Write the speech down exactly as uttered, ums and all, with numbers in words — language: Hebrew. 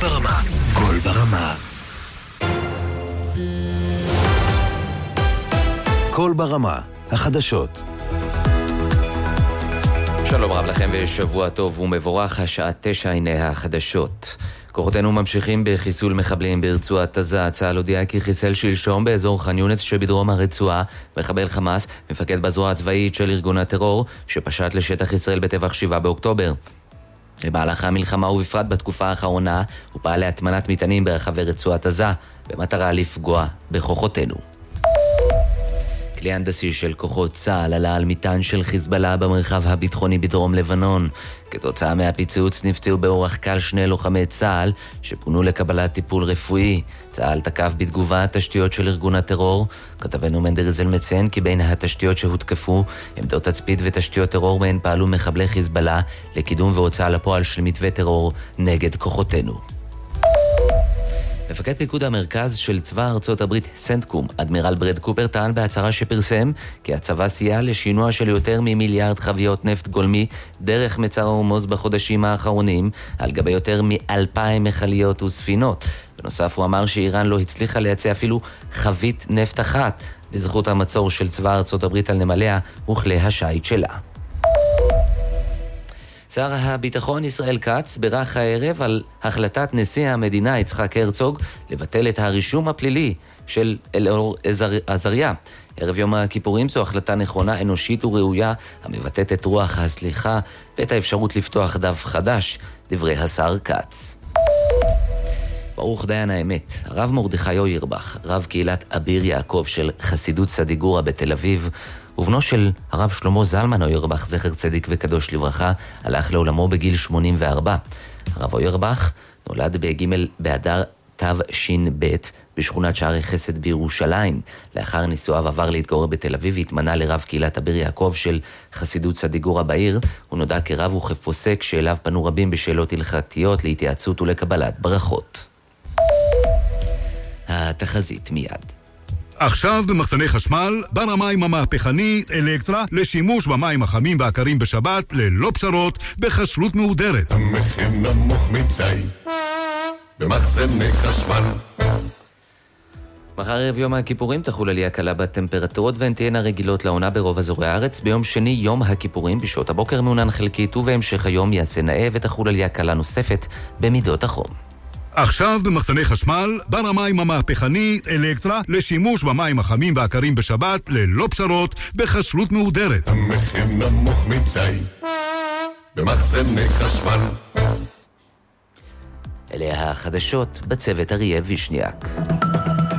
ברמה. קול ברמה. קול ברמה. החדשות. שלום רב לכם ושבוע טוב ומבורך, השעה תשע, הנה החדשות. כוחותינו ממשיכים בחיסול מחבלים ברצועת עזה. צה"ל הודיע כי חיסל שלשום באזור ח'אן יונס שבדרום הרצועה מחבל חמאס, מפקד בזרוע הצבאית של ארגון הטרור שפשט לשטח ישראל בטבח שבעה באוקטובר. במהלך המלחמה ובפרט בתקופה האחרונה הוא פעל להטמנת מטענים ברחבי רצועת עזה במטרה לפגוע בכוחותינו. כלי הנדסי של כוחות צה"ל עלה על מטען של חיזבאללה במרחב הביטחוני בדרום לבנון. כתוצאה מהפיצוץ נפצעו באורח קל שני לוחמי צה"ל שפונו לקבלת טיפול רפואי. צה"ל תקף בתגובה תשתיות של ארגון הטרור. כתבנו מנדרזל מציין כי בין התשתיות שהותקפו עמדות תצפית ותשתיות טרור בהן פעלו מחבלי חיזבאללה לקידום והוצאה לפועל של מתווה טרור נגד כוחותינו. מפקד פיקוד המרכז של צבא ארצות הברית סנטקום, אדמירל ברד קופר, טען בהצהרה שפרסם כי הצבא סייע לשינוע של יותר ממיליארד חביות נפט גולמי דרך מצר הורמוז בחודשים האחרונים על גבי יותר מאלפיים מכליות וספינות. בנוסף הוא אמר שאיראן לא הצליחה לייצא אפילו חבית נפט אחת בזכות המצור של צבא ארצות הברית על נמליה וכלי השיט שלה. שר הביטחון ישראל כץ בירך הערב על החלטת נשיא המדינה יצחק הרצוג לבטל את הרישום הפלילי של אלאור עזריה. ערב יום הכיפורים זו החלטה נכונה, אנושית וראויה, המבטאת את רוח הסליחה ואת האפשרות לפתוח דף חדש, דברי השר כץ. ברוך דיין האמת, הרב מרדכי אוירבך, רב קהילת אביר יעקב של חסידות סדיגורה בתל אביב, ובנו של הרב שלמה זלמן אוירבך, זכר צדיק וקדוש לברכה, הלך לעולמו בגיל שמונים וארבע. הרב אוירבך נולד בג' באדר תש"ב בשכונת שערי חסד בירושלים. לאחר נישואיו עבר להתגורר בתל אביב והתמנה לרב קהילת אביר יעקב של חסידות סדיגורה בעיר. הוא נודע כרב וכפוסק שאליו פנו רבים בשאלות הלכתיות להתייעצות ולקבלת ברכות. התחזית מיד. עכשיו במחסני חשמל, בר המים המהפכנית אלקטרה לשימוש במים החמים והקרים בשבת ללא פשרות בכשרות מהודרת. המחיר נמוך מדי במחסני חשמל. מחר ערב יום הכיפורים תחול עלייה קלה בטמפרטורות והן תהיינה רגילות לעונה ברוב אזורי הארץ. ביום שני יום הכיפורים בשעות הבוקר מעונן חלקית ובהמשך היום יעשה נאה ותחול עלייה קלה נוספת במידות החום. עכשיו במחסני חשמל, בר המים המהפכנית אלקטרה לשימוש במים החמים והקרים בשבת ללא פשרות בכשרות מהודרת. המחיר נמוך מדי במחסני חשמל. אלה החדשות בצוות אריה וישניאק.